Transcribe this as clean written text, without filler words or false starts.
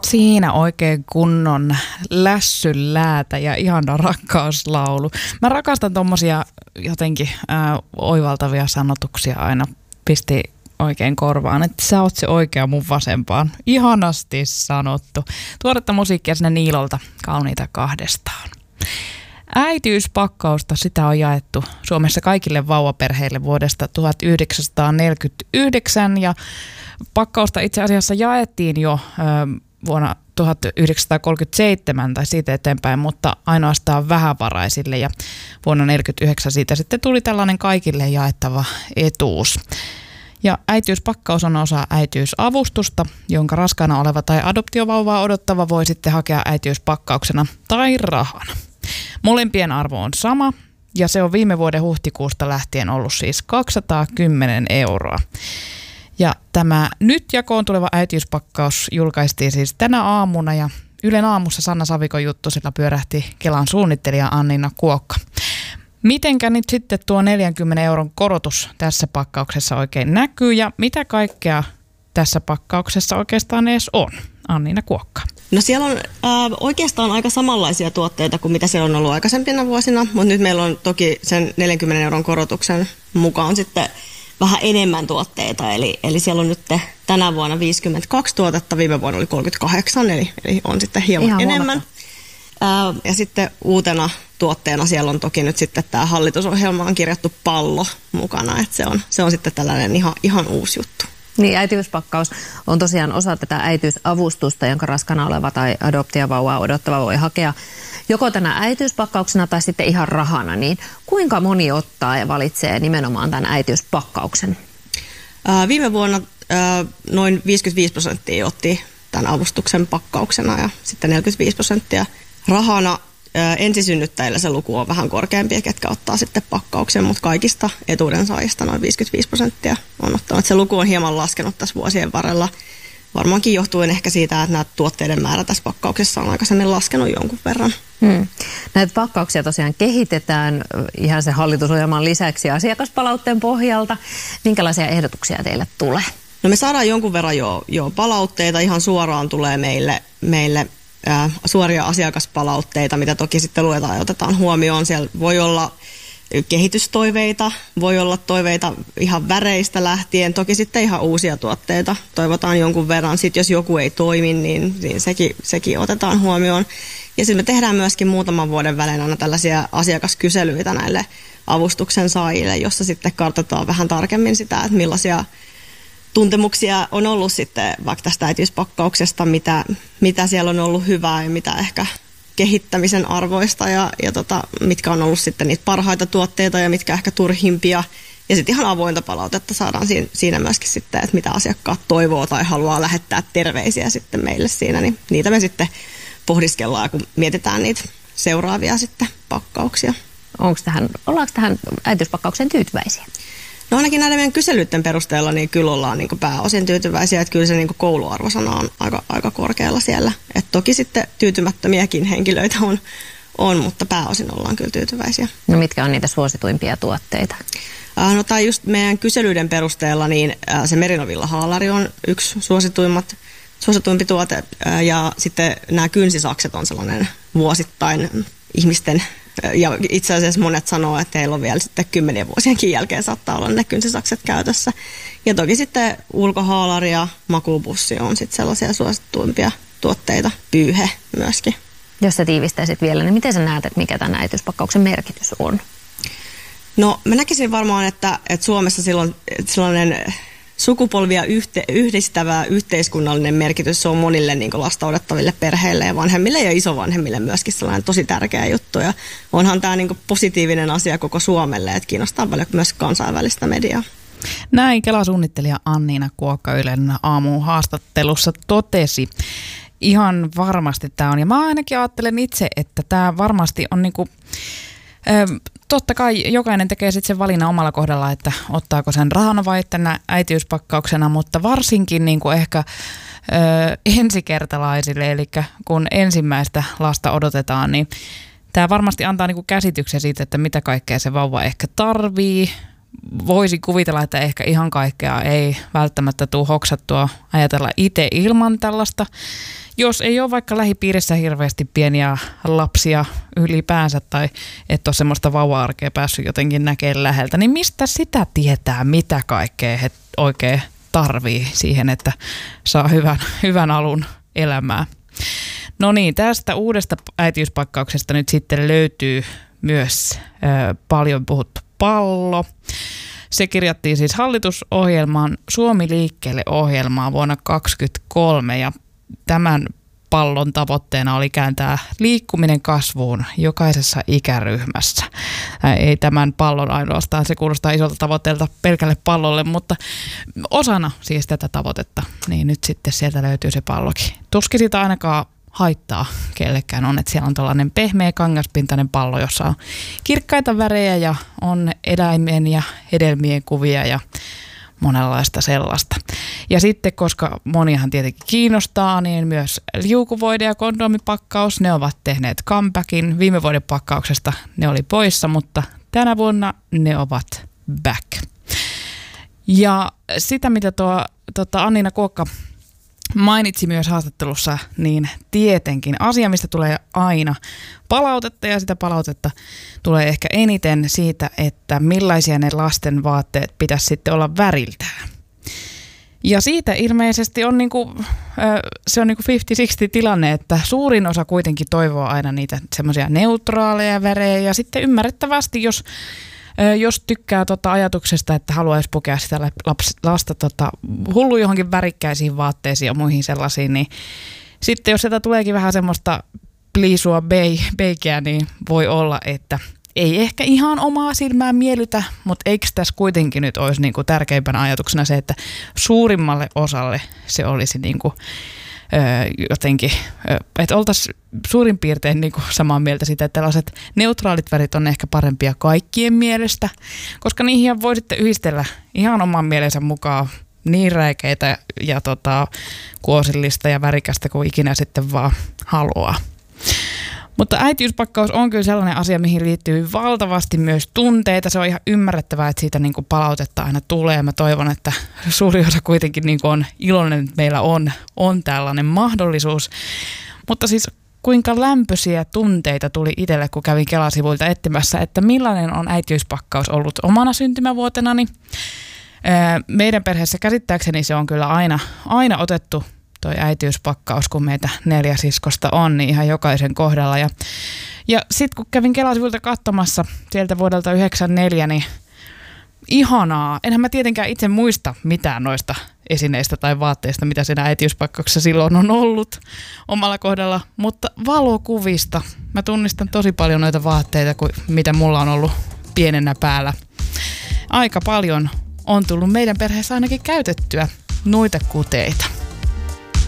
Siinä oikein kunnon lässynläätä ja ihana rakkauslaulu. Mä rakastan tommosia jotenkin oivaltavia sanotuksia aina. Pisti oikein korvaan, että sä oot se oikea mun vasempaan. Ihanasti sanottu. Tuoretta musiikkia sinne Niilolta, Kauniita kahdestaan. Äitiyspakkausta, sitä on jaettu Suomessa kaikille vauvaperheille vuodesta 1949 ja pakkausta itse asiassa jaettiin jo vuonna 1937 tai siitä eteenpäin, mutta ainoastaan vähävaraisille ja vuonna 1949 siitä sitten tuli tällainen kaikille jaettava etuus. Ja äitiyspakkaus on osa äitiysavustusta, jonka raskaana oleva tai adoptiovauvaa odottava voi sitten hakea äitiyspakkauksena tai rahana. Molempien arvo on sama ja se on viime vuoden huhtikuusta lähtien ollut siis 210 €. Ja tämä nyt jakoon tuleva äitiyspakkaus julkaistiin siis tänä aamuna ja Ylen aamussa Sanna Savikon juttu sillä pyörähti Kelan suunnittelija Anniina Kuokka. Mitenkä nyt sitten tuo 40 € korotus tässä pakkauksessa oikein näkyy ja mitä kaikkea tässä pakkauksessa oikeastaan edes on? Anniina Kuokka. No siellä on oikeastaan aika samanlaisia tuotteita kuin mitä siellä on ollut aikaisempina vuosina, mutta nyt meillä on toki sen 40 € korotuksen mukaan sitten vähän enemmän tuotteita, eli siellä on nyt tänä vuonna 52 tuotetta, viime vuonna oli 38, eli on sitten hieman ihan enemmän. Ja sitten uutena tuotteena siellä on toki nyt sitten tämä hallitusohjelmaan kirjattu pallo mukana, että se on sitten tällainen ihan uusi juttu. Niin, äitiyspakkaus on tosiaan osa tätä äitiysavustusta, jonka raskana oleva tai adoptiovauvaa odottava voi hakea joko tänä äitiyspakkauksena tai sitten ihan rahana. Niin kuinka moni ottaa ja valitsee nimenomaan tämän äitiyspakkauksen? Viime vuonna noin 55% otti tämän avustuksen pakkauksena ja sitten 45% rahana. Ensisynnyttäjillä se luku on vähän korkeampi, ketkä ottaa sitten pakkauksen, mutta kaikista etuuden saajista noin 55% on ottanut. Se luku on hieman laskenut tässä vuosien varrella, varmaankin johtuen ehkä siitä, että nämä tuotteiden määrä tässä pakkauksessa on aikaisemmin laskenut jonkun verran. Näitä pakkauksia tosiaan kehitetään ihan se hallitusohjelman lisäksi asiakaspalautteen pohjalta. Minkälaisia ehdotuksia teille tulee? No me saadaan jonkun verran jo palautteita, ihan suoraan tulee meille suoria asiakaspalautteita, mitä toki sitten luetaan ja otetaan huomioon. Siellä voi olla kehitystoiveita, voi olla toiveita ihan väreistä lähtien, toki sitten ihan uusia tuotteita toivotaan jonkun verran. Sitten jos joku ei toimi, niin sekin otetaan huomioon. Ja sitten me tehdään myöskin muutaman vuoden välein aina tällaisia asiakaskyselyitä näille avustuksen saajille, jossa sitten kartoitetaan vähän tarkemmin sitä, että millaisia tuntemuksia on ollut sitten vaikka tästä äitiyspakkauksesta, mitä siellä on ollut hyvää ja mitä ehkä kehittämisen arvoista ja mitkä on ollut sitten niitä parhaita tuotteita ja mitkä ehkä turhimpia. Ja sitten ihan avointa palautetta saadaan siinä myöskin sitten, että mitä asiakkaat toivoo tai haluaa lähettää terveisiä sitten meille siinä, niin niitä me sitten pohdiskellaan, kun mietitään niitä seuraavia sitten pakkauksia. Ollaanko tähän äitiyspakkaukseen tyytyväisiä? No ainakin näiden meidän kyselyiden perusteella niin kyllä ollaan niin kuin pääosin tyytyväisiä, että kyllä se niin kuin kouluarvosana on aika korkealla siellä. Et toki sitten tyytymättömiäkin henkilöitä on, mutta pääosin ollaan kyllä tyytyväisiä. No mitkä on niitä suosituimpia tuotteita? No tai just meidän kyselyiden perusteella niin se merinovillahaalari on yksi suosituimpi tuote ja sitten nämä kynsisakset on sellainen vuosittain ihmisten. Ja itse asiassa monet sanoo, että heillä on vielä sitten 10 vuosienkin jälkeen saattaa olla ne kynsisakset käytössä. Ja toki sitten ulkohaalari ja makuupussi on sitten sellaisia suosittuimpia tuotteita, pyyhe myöskin. Jos sä tiivistäisit vielä, niin miten sä näet, että mikä tämän äitiyspakkauksen merkitys on? No mä näkisin varmaan, että Suomessa silloin sellainen sukupolvia yhdistävä yhteiskunnallinen merkitys on monille niin kuin lasta odottaville perheille ja vanhemmille ja isovanhemmille myöskin sellainen tosi tärkeä juttu. Ja onhan tämä niin kuin positiivinen asia koko Suomelle, että kiinnostaa paljon myös kansainvälistä mediaa. Näin Kela-suunnittelija Anniina Kuokka Ylen aamun haastattelussa totesi. Ihan varmasti tämä on. Ja mä ainakin ajattelen itse, että tämä varmasti on niinku totta kai jokainen tekee sitten sen valinnan omalla kohdalla, että ottaako sen rahana vai tänä äitiyspakkauksena, mutta varsinkin niin kuin ehkä ensikertalaisille, eli kun ensimmäistä lasta odotetaan, niin tämä varmasti antaa niin kuin käsityksen siitä, että mitä kaikkea se vauva ehkä tarvii, voisi kuvitella, että ehkä ihan kaikkea ei välttämättä tule hoksattua ajatella itse ilman tällaista. Jos ei ole vaikka lähipiirissä hirveästi pieniä lapsia ylipäänsä tai et ole semmoista vauva-arkea päässyt jotenkin näkemään läheltä, niin mistä sitä tietää, mitä kaikkea he oikein tarvii siihen, että saa hyvän alun elämää. No niin, tästä uudesta äitiyspakkauksesta nyt sitten löytyy myös paljon puhuttu pallo. Se kirjattiin siis hallitusohjelmaan Suomi liikkeelle -ohjelmaan vuonna 2023 ja tämän pallon tavoitteena oli kääntää liikkuminen kasvuun jokaisessa ikäryhmässä. Ei tämän pallon ainoastaan, se kuulostaa isolta tavoitteelta pelkälle pallolle, mutta osana siis tätä tavoitetta, niin nyt sitten sieltä löytyy se pallokin. Tuskin sitä ainakaan haittaa kellekään on, että siellä on tällainen pehmeä kangaspintainen pallo, jossa on kirkkaita värejä ja on eläimien ja hedelmien kuvia ja monenlaista sellaista. Ja sitten, koska monihan tietenkin kiinnostaa, niin myös liukuvoide ja kondomipakkaus, ne ovat tehneet comebackin. Viime vuoden pakkauksesta ne oli poissa, mutta tänä vuonna ne ovat back. Ja sitä, mitä Anniina Kuokka mainitsi myös haastattelussa, niin tietenkin asia, mistä tulee aina palautetta ja sitä palautetta tulee ehkä eniten siitä, että millaisia ne lasten vaatteet pitäisi sitten olla väriltään. Ja siitä ilmeisesti on se on 50-60 tilanne, että suurin osa kuitenkin toivoo aina niitä semmoisia neutraaleja värejä ja sitten ymmärrettävästi, jos tykkää ajatuksesta, että haluaisi pukea sitä lasta hullu johonkin värikkäisiin vaatteisiin ja muihin sellaisiin, niin sitten jos sieltä tuleekin vähän semmoista pliisua beikeä, niin voi olla, että ei ehkä ihan omaa silmää miellytä, mutta eikö tässä kuitenkin nyt olisi tärkeimpänä ajatuksena se, että suurimmalle osalle se olisi jotenkin, että oltaisiin suurin piirtein samaa mieltä siitä, että tällaiset neutraalit värit on ehkä parempia kaikkien mielestä, koska niihin voi sitten yhdistellä ihan oman mielensä mukaan niin räikeitä ja kuosillista ja värikästä kuin ikinä sitten vaan haluaa. Mutta äitiyspakkaus on kyllä sellainen asia, mihin liittyy valtavasti myös tunteita. Se on ihan ymmärrettävää, että siitä palautetta aina tulee. Mä toivon, että suuri osa kuitenkin on iloinen, että meillä on tällainen mahdollisuus. Mutta siis kuinka lämpöisiä tunteita tuli itselle, kun kävin Kela-sivuilta etsimässä, että millainen on äitiyspakkaus ollut omana syntymävuotenani. Meidän perheessä käsittääkseni se on kyllä aina otettu toi äitiyspakkaus, kun meitä 4 siskosta on, niin ihan jokaisen kohdalla. Ja sitten kun kävin Kela-sivuilta katsomassa sieltä vuodelta 1994, niin ihanaa. Enhän mä tietenkään itse muista mitään noista esineistä tai vaatteista, mitä siinä äitiyspakkauksessa silloin on ollut omalla kohdalla, mutta valokuvista mä tunnistan tosi paljon noita vaatteita, mitä mulla on ollut pienenä päällä. Aika paljon on tullut meidän perheessä ainakin käytettyä noita kuteita.